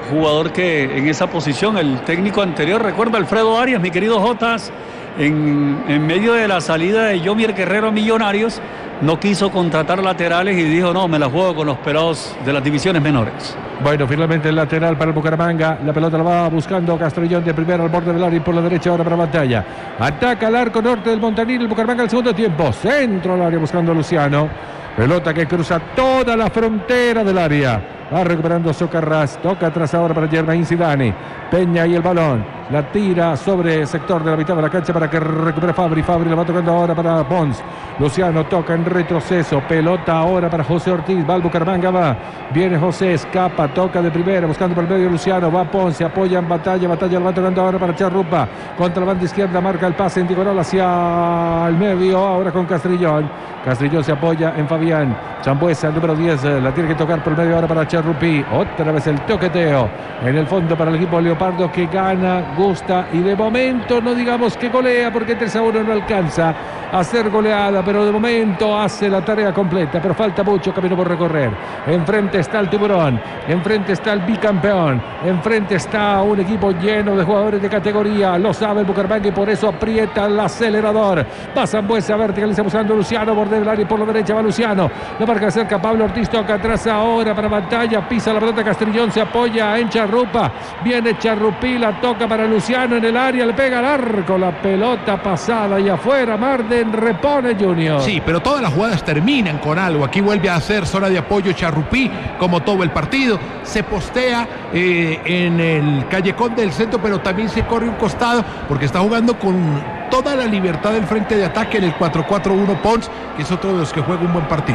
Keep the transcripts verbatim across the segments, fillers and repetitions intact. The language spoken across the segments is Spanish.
jugador que en esa posición, el técnico anterior, recuerda Alfredo Arias, mi querido Jotas, en, en medio de la salida de Yomier Guerrero a Millonarios, no quiso contratar laterales y dijo, no, me la juego con los pelados de las divisiones menores. Bueno, finalmente el lateral para el Bucaramanga. La pelota la va buscando Castrillón de primera al borde del área y por la derecha ahora para Batalla. Ataca el arco norte del Montanil, el Bucaramanga al segundo tiempo. Centro al área buscando a Luciano. Pelota que cruza toda la frontera del área. Va recuperando Socarrás. Toca atrás ahora para Germain Zidane. Peña y el balón. La tira sobre el sector de la mitad de la cancha para que recupere Fabri. Fabri la va tocando ahora para Pons. Luciano toca en retroceso. Pelota ahora para José Ortiz. Va al Bucaramanga, va. Viene José, escapa, toca de primera, buscando por el medio Luciano. Va Pons, se apoya en Batalla. Batalla la va tocando ahora para Charrupa. Contra la banda izquierda marca el pase en diagonal hacia el medio. Ahora con Castrillón. Castrillón se apoya en Fabián. Sambuesa, el número diez, la tiene que tocar por el medio ahora para Charrupi. Otra vez el toqueteo en el fondo para el equipo Leopardo, que gana, gusta y de momento no digamos que golea, porque tres a uno no alcanza a ser goleada, pero de momento hace la tarea completa, pero falta mucho camino por recorrer. Enfrente está el Tiburón, enfrente está el bicampeón, enfrente está un equipo lleno de jugadores de categoría, lo sabe el Bucaramanga y por eso aprieta el acelerador. Va Sambuesa, verticaliza buscando a Luciano, borde del área y por la derecha va Luciano, lo marca cerca Pablo Ortiz, toca atrás ahora para Batalla, pisa la pelota Castrillón, se apoya en Charrupa, viene Charrupí, la toca para Luciano en el área, le pega al arco, la pelota pasada y afuera, Marden repone Junior. Sí, pero todas las jugadas terminan con algo. Aquí vuelve a hacer zona de apoyo Charrupí, como todo el partido. Se postea eh, en el callejón del centro, pero también se corre un costado, porque está jugando con toda la libertad del frente de ataque en el cuatro cuatro uno Pons, que es otro de los que juega un buen partido.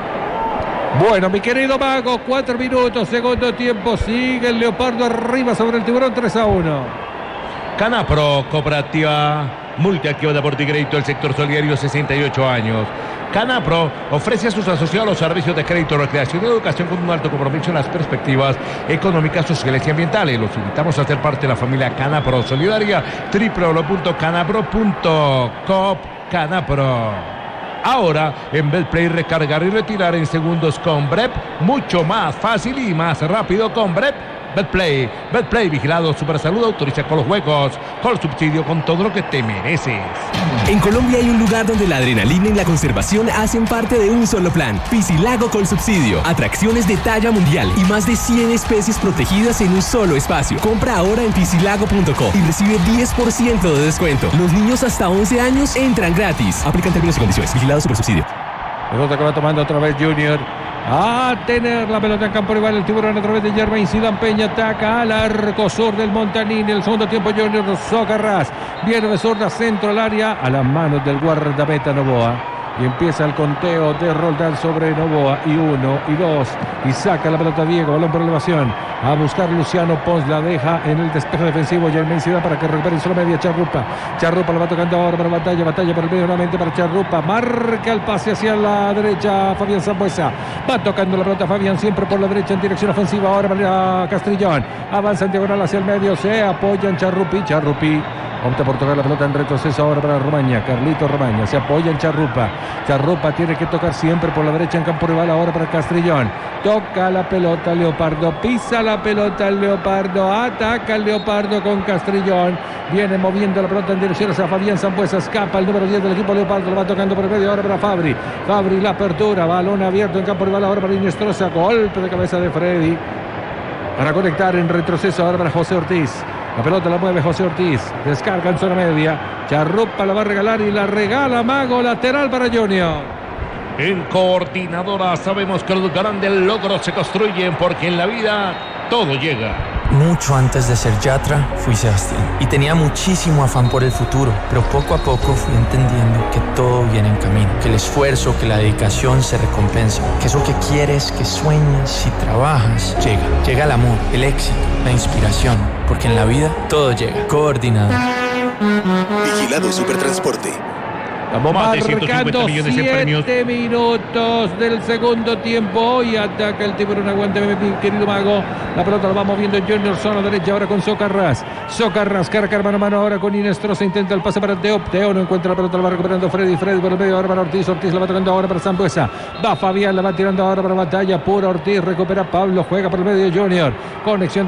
Bueno, mi querido Mago, cuatro minutos, segundo tiempo, sigue el Leopardo arriba sobre el Tiburón, tres a uno. Canapro, cooperativa multiactiva de aporte y crédito del sector solidario, sesenta y ocho años. Canapro ofrece a sus asociados los servicios de crédito, recreación y educación con un alto compromiso en las perspectivas económicas, sociales y ambientales. Los invitamos a ser parte de la familia Canapro Solidaria, doble u doble u doble u punto canapro punto com. Canapro. Ahora, en Betplay, recargar y retirar en segundos con Brep, mucho más fácil y más rápido con Brep. Betplay, Betplay, vigilado Supersalud, autoriza con los juegos, con subsidio, con todo lo que te mereces. En Colombia hay un lugar donde la adrenalina y la conservación hacen parte de un solo plan. Piscilago con subsidio, atracciones de talla mundial y más de cien especies protegidas en un solo espacio. Compra ahora en piscilago punto co y recibe diez por ciento de descuento. Los niños hasta once años entran gratis. Aplican términos y condiciones. Vigilado Supersubsidio. Pelota que va tomando otra vez Junior. A tener la pelota en campo rival el Tiburón a través de Germain Zidane. Peña ataca al arco sur del Montanini. El segundo tiempo Junior Socarrás viene de zurda, centro al área, a las manos del guardameta Novoa. Y empieza el conteo de Roldán sobre Novoa. Y uno, y dos. Y saca la pelota Diego. Balón por elevación. A buscar Luciano Pons. La deja en el despeje defensivo Germain Zidane para que recupere en zona media Charrupa. Charrupa la va tocando ahora para Batalla. Batalla por el medio nuevamente para Charrupa. Marca el pase hacia la derecha Fabián Sambuesa. Va tocando la pelota Fabián siempre por la derecha en dirección ofensiva. Ahora para Castrillón. Avanza en diagonal hacia el medio. Se apoya en Charrupi. Charrupi opta por tocar la pelota en retroceso ahora para Romaña. Carlito Romaña se apoya en Charrupa. Charrupa tiene que tocar siempre por la derecha en campo rival ahora para Castrillón. Toca la pelota Leopardo. Pisa la pelota el Leopardo. Ataca el Leopardo con Castrillón. Viene moviendo la pelota en dirección hacia Fabián Sambuesa. Escapa el número diez del equipo Leopardo. Lo va tocando por el medio ahora para Fabri. Fabri la apertura. Balón abierto en campo rival ahora para Inestrosa. Golpe de cabeza de Freddy. Para conectar en retroceso ahora para José Ortiz. La pelota la mueve José Ortiz. Descarga en zona media. Charrupa la va a regalar y la regala Mago. Lateral para Junior. En Coordinadora sabemos que los grandes logros se construyen porque en la vida todo llega. Mucho antes de ser Yatra, fui Sebastián. Y tenía muchísimo afán por el futuro. Pero poco a poco fui entendiendo que todo viene en camino. Que el esfuerzo, que la dedicación se recompensa. Que eso que quieres, que sueñas, si trabajas, llega. Llega el amor, el éxito, la inspiración. Porque en la vida todo llega. Coordinador. Vigilado Supertransporte. Estamos Más de ciento marcando cincuenta millones en premios. siete minutos del segundo tiempo. Hoy ataca el Tiburón. Aguántame, mi querido Mago. La pelota la va moviendo Junior. Zona derecha ahora con Socarrás. Socarrás carga mano a mano ahora con Inestrosa. Intenta el pase para Teo. Teo no encuentra la pelota. La va recuperando Freddy. Freddy por el medio ahora para Ortiz. Ortiz la va tocando ahora para Sambuesa. Va Fabián. La va tirando ahora para Batalla. Pura Ortiz. Recupera Pablo. Juega por el medio Junior. Conexión